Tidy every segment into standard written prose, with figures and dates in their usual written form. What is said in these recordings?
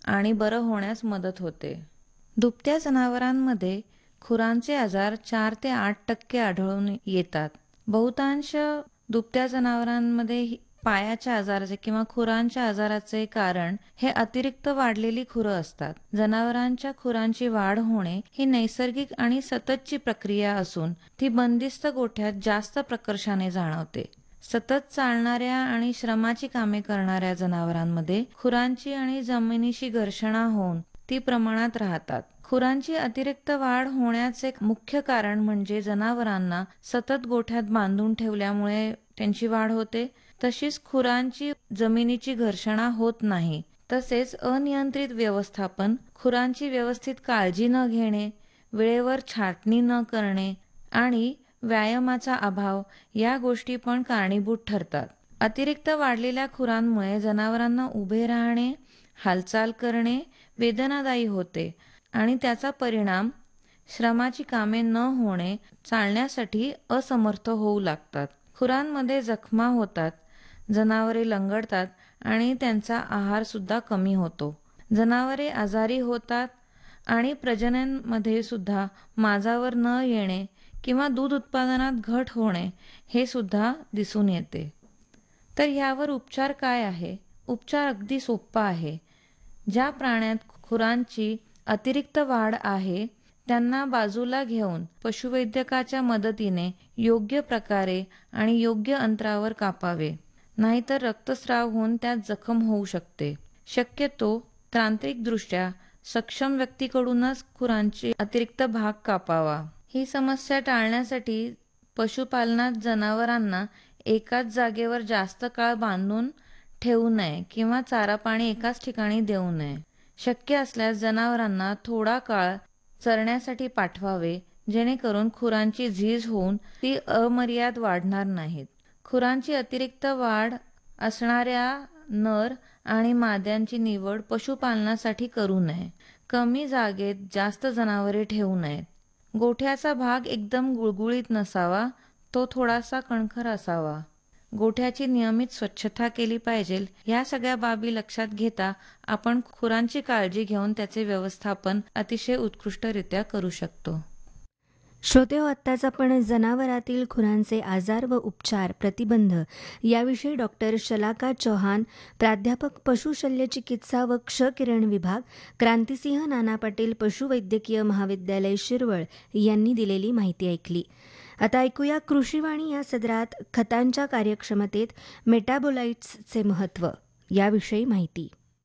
आणि बरं होण्यास मदत होते. दुभत्या जनावरांमध्ये खुरांचे आजार 4 ते 8% आढळून येतात. बहुतांश दुभत्या जनावरांमध्ये पायाच्या आजाराचे किंवा खुरांच्या आजाराचे कारण हे अतिरिक्त वाढलेली खुरं असतात. जनावरांच्या खुरांची वाढ होणे ही नैसर्गिक आणि सततची प्रक्रिया असून ती बंदिस्त गोठ्यात जास्त प्रकर्षाने जाणवते. सतत चालणाऱ्या आणि श्रमाची कामे करणाऱ्या जनावरांमध्ये खुरांची आणि जमिनीशी घर्षणा होऊन ती प्रमाणात राहतात. खुरांची अतिरिक्त वाढ होण्याचे मुख्य कारण म्हणजे जनावरांना सतत गोठ्यात बांधून ठेवल्यामुळे त्यांची वाढ होते. तशीच खुरांची जमिनीची घर्षणा होत नाही. तसेच अनियंत्रित व्यवस्थापन, खुरांची व्यवस्थित काळजी न घेणे, वेळेवर छाटणी न करणे आणि व्यायामाचा अभाव या गोष्टी पण कारणीभूत ठरतात. अतिरिक्त वाढलेल्या खुरांमुळे जनावरांना उभे राहणे, हालचाल करणे वेदनादायी होते आणि त्याचा परिणाम श्रमाची कामे न होणे, चालण्यासाठी असमर्थ होऊ लागतात. खुरांमध्ये जखमा होतात, जनावरे लंगडतात आणि त्यांचा आहार सुद्धा कमी होतो. जनावरे आजारी होतात आणि प्रजननामध्ये सुद्धा माजावर न येणे किंवा दूध उत्पादनात घट होणे हे सुद्धा दिसून येते. तर ह्यावर उपचार काय आहे? उपचार अगदी सोपा आहे. ज्या प्राण्यात खुरांची अतिरिक्त वाढ आहे त्यांना बाजूला घेऊन पशुवैद्यकाच्या मदतीने योग्य प्रकारे आणि योग्य अंतरावर कापावे, नाहीतर रक्तस्राव होऊन त्यात जखम होऊ शकते. शक्यतो तांत्रिकदृष्ट्या सक्षम व्यक्तीकडूनच खुरांचे अतिरिक्त भाग कापावा. ही समस्या टाळण्यासाठी पशुपालनात जनावरांना एकाच जागेवर जास्त काळ बांधून ठेवू नये किंवा चारा पाणी एकाच ठिकाणी देऊ नये. शक्य असल्यास जनावरांना थोडा काळ चरण्यासाठी पाठवावे, जेणेकरून खुरांची झीज होऊन ती अमर्याद वाढणार नाहीत. खुरांची अतिरिक्त वाढ असणाऱ्या नर आणि माद्यांची निवड पशुपालनासाठी करू नये. कमी जागेत जास्त जनावरे ठेवू नयेत. गोठ्याचा भाग एकदम गुळगुळीत नसावा, तो थोडासा कणखर असावा. गोठ्याची नियमित स्वच्छता केली पाहिजे. या सगळ्या बाबी लक्षात घेता आपण खुरांची काळजी घेऊन त्याचे व्यवस्थापन अतिशय उत्कृष्टरित्या करू शकतो. श्रोतेहो, आत्ताच आपण जनावरातील खुरांचे आजार व उपचार प्रतिबंध याविषयी डॉक्टर शलाका चौहान, प्राध्यापक पशुशल्यचिकित्सा व क्ष किरण विभाग, क्रांतिसिंह नाना पाटील पशुवैद्यकीय महाविद्यालय शिरवळ यांनी दिलेली माहिती ऐकली. आता ऐकूया कृषीवाणी या सदरात खतांच्या कार्यक्षमतेत मेटाबोलाइट्सचे महत्त्व याविषयी माहिती.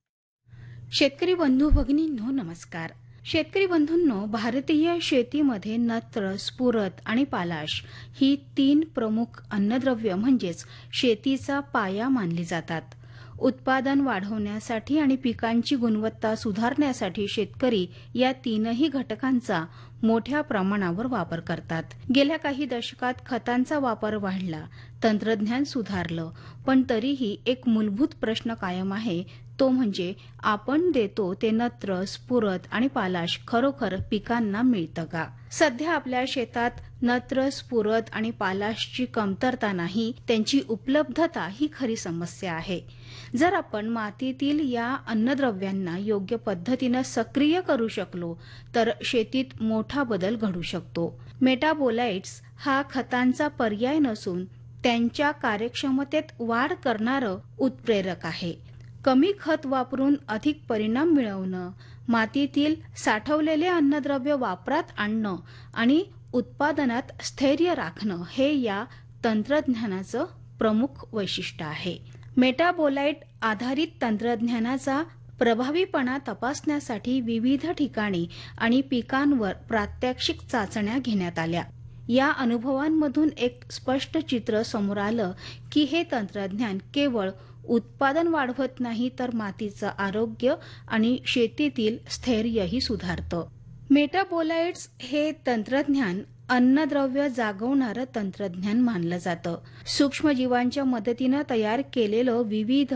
शेतकरी बंधू भगिनींनो, नमस्कार. शेतकरी बंधूंनो, भारतीय शेतीमध्ये नत्र, स्फुरद आणि पालाश ही 3 प्रमुख अन्नद्रव्य म्हणजेच शेतीचा पाया मानली जातात. उत्पादन वाढवण्यासाठी आणि पिकांची गुणवत्ता सुधारण्यासाठी शेतकरी या 3ही घटकांचा मोठ्या प्रमाणावर वापर करतात. गेल्या काही दशकात खतांचा वापर वाढला, तंत्रज्ञान सुधारलं, पण तरीही एक मूलभूत प्रश्न कायम आहे, तो म्हणजे आपण देतो ते नत्र, स्फुरद आणि पालाश खरोखर पिकांना मिळतं का? सध्या आपल्या शेतात नत्र, स्फुरद आणि पालाशची कमतरता नाही, त्यांची उपलब्धता ही खरी समस्या आहे. जर आपण मातीतील या अन्नद्रव्यांना योग्य पद्धतीनं सक्रिय करू शकलो तर शेतीत मोठा बदल घडू शकतो. मेटाबोलाइट्स हा खतांचा पर्याय नसून त्यांच्या कार्यक्षमतेत वाढ करणारं उत्प्रेरक आहे. कमी खत वापरून अधिक परिणाम मिळवणं, मातीतील साठवलेले अन्नद्रव्य वापरात आणणं आणि उत्पादनात स्थैर्य राखणं हे या तंत्रज्ञानाचं प्रमुख वैशिष्ट्य आहे. मेटाबोलाइट आधारित तंत्रज्ञानाचा प्रभावीपणा तपासण्यासाठी विविध ठिकाणी आणि पिकांवर प्रात्यक्षिक चाचण्या घेण्यात आल्या. या अनुभवांमधून एक स्पष्ट चित्र समोर आलं की हे तंत्रज्ञान केवळ उत्पादन वाढवत नाही तर मातीचं आरोग्य आणि शेतीतील स्थैर्यही सुधारतं. मेटाबोलाइट्स हे तंत्रज्ञान अन्नद्रव्य जागवणारं तंत्रज्ञान मानलं जातं. सूक्ष्मजीवांच्या मदतीनं तयार केलेलं विविध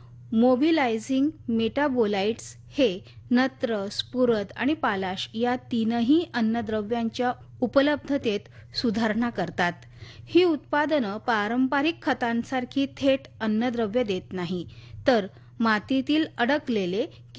मोबिलायझिंग मेटाबोलाइट्स हे नत्र, स्फुरद आणि पालाश या 3ही अन्नद्रव्यांच्या उपलब्धतेत सुधारणा करतात. ही उत्पादनं पारंपरिक खतांसारखी थेट अन्नद्रव्य देत नाही, तर मातीतील अडकलेले